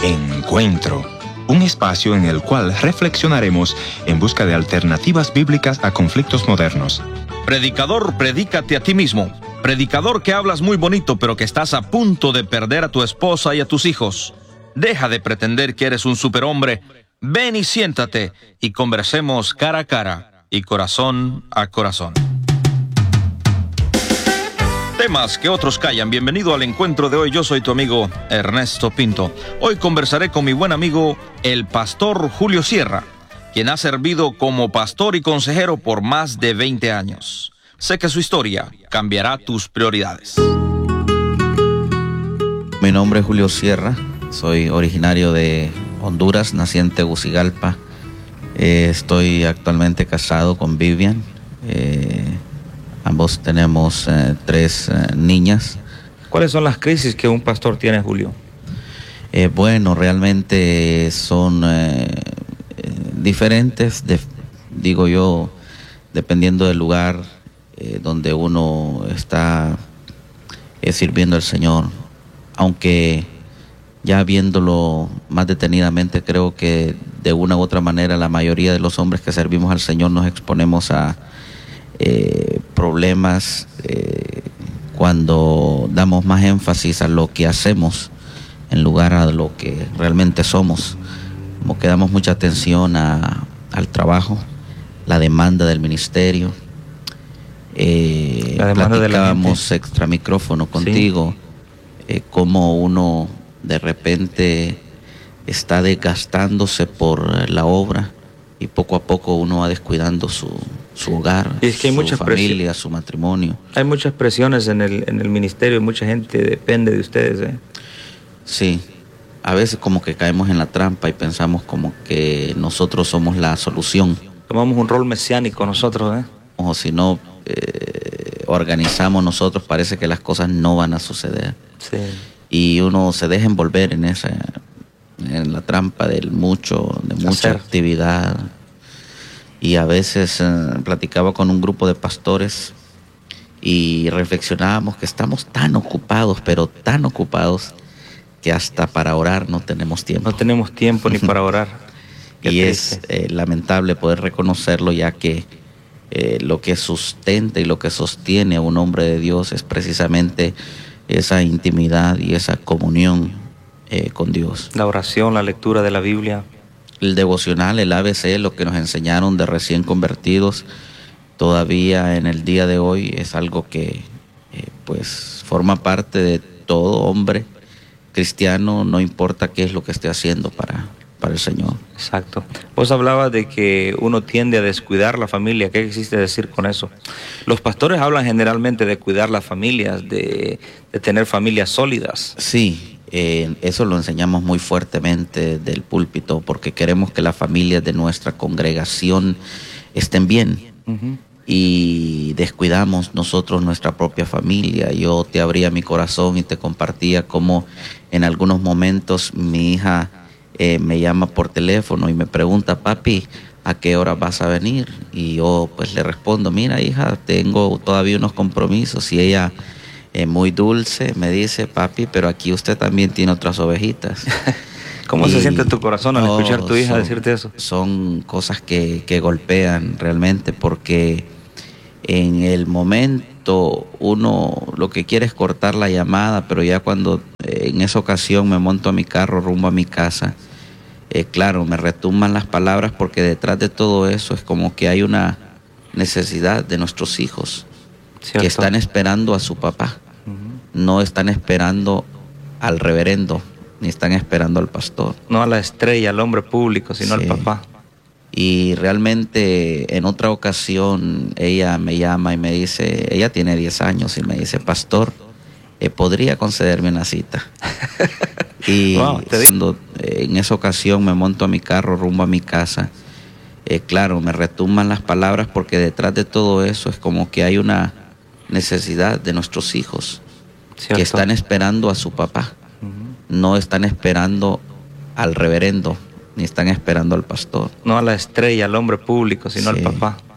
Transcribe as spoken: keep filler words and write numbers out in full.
Encuentro, un espacio en el cual reflexionaremos en busca de alternativas bíblicas a conflictos modernos. Predicador, predícate a ti mismo. Predicador que hablas muy bonito, pero que estás a punto de perder a tu esposa y a tus hijos. Deja de pretender que eres un superhombre. Ven y siéntate y conversemos cara a cara y corazón a corazón. Temas que otros callan. Bienvenido al encuentro de hoy. Yo soy tu amigo Ernesto Pinto. Hoy conversaré con mi buen amigo, el pastor Julio Sierra, quien ha servido como pastor y consejero por más de veinte años. Sé que su historia cambiará tus prioridades. Mi nombre es Julio Sierra, soy originario de Honduras, nací en Tegucigalpa. Eh, estoy actualmente casado con Vivian. Eh, ambos tenemos eh, tres eh, niñas. ¿Cuáles son las crisis que un pastor tiene, Julio? Eh, bueno, realmente son eh, eh, diferentes, de, digo yo, dependiendo del lugar eh, donde uno está eh, sirviendo al Señor. Aunque ya viéndolo más detenidamente, creo que de una u otra manera la mayoría de los hombres que servimos al Señor nos exponemos a eh, problemas eh, cuando damos más énfasis a lo que hacemos en lugar a lo que realmente somos. Como que damos mucha atención a, al trabajo, la demanda del ministerio. Eh, la demanda platicábamos de la extra micrófono contigo, sí. eh, cómo uno de repente está desgastándose por la obra y poco a poco uno va descuidando su, su hogar, y es que hay su muchas familia, presi- su matrimonio. Hay muchas presiones en el, en el ministerio y mucha gente depende de ustedes, ¿eh? Sí, a veces como que caemos en la trampa y pensamos como que nosotros somos la solución. Tomamos un rol mesiánico nosotros, ¿eh? O si no eh, organizamos nosotros, parece que las cosas no van a suceder. Sí. Y uno se deja envolver en esa, en la trampa del mucho, de mucha Hacer. actividad. Y a veces eh, platicaba con un grupo de pastores y reflexionábamos que estamos tan ocupados, pero tan ocupados, que hasta para orar no tenemos tiempo. No tenemos tiempo ni para orar. Y es eh, lamentable poder reconocerlo, ya que eh, lo que sustenta y lo que sostiene a un hombre de Dios es precisamente esa intimidad y esa comunión eh, con Dios. La oración, la lectura de la Biblia. El devocional, el A B C, lo que nos enseñaron de recién convertidos, todavía en el día de hoy es algo que eh, pues forma parte de todo hombre cristiano, no importa qué es lo que esté haciendo para, para el Señor. Exacto. Vos hablabas de que uno tiende a descuidar la familia. ¿Qué quisiste decir con eso? Los pastores hablan generalmente de cuidar las familias, de, de tener familias sólidas. Sí, eh, eso lo enseñamos muy fuertemente del púlpito, porque queremos que las familias de nuestra congregación estén bien. Uh-huh. Y descuidamos nosotros nuestra propia familia. Yo te abría mi corazón y te compartía cómo en algunos momentos mi hija eh, me llama por teléfono y me pregunta: papi, ¿a qué hora vas a venir? Y yo pues le respondo: mira, hija, tengo todavía unos compromisos. Y ella, eh, muy dulce, me dice: papi, pero aquí usted también tiene otras ovejitas. ¿Cómo y, se siente tu corazón al no, escuchar a tu hija son, decirte eso? Son cosas que, que golpean realmente, porque en el momento uno lo que quiere es cortar la llamada, pero ya cuando eh, en esa ocasión me monto a mi carro rumbo a mi casa, eh, claro, me retumban las palabras, porque detrás de todo eso es como que hay una necesidad de nuestros hijos. ¿Cierto? Que están esperando a su papá. Uh-huh. No están esperando al reverendo, ni están esperando al pastor. No a la estrella, al hombre público, sino sí. al papá. Y realmente en otra ocasión ella me llama y me dice, ella tiene diez años, y me dice: pastor, eh, ¿podría concederme una cita? Y wow, cuando eh, en esa ocasión me monto a mi carro rumbo a mi casa, eh, claro, me retumban las palabras, porque detrás de todo eso es como que hay una necesidad de nuestros hijos. ¿Cierto? Que están esperando a su papá. Uh-huh. No están esperando al reverendo, ni están esperando al pastor. No a la estrella, al hombre público, sino sí. al papá.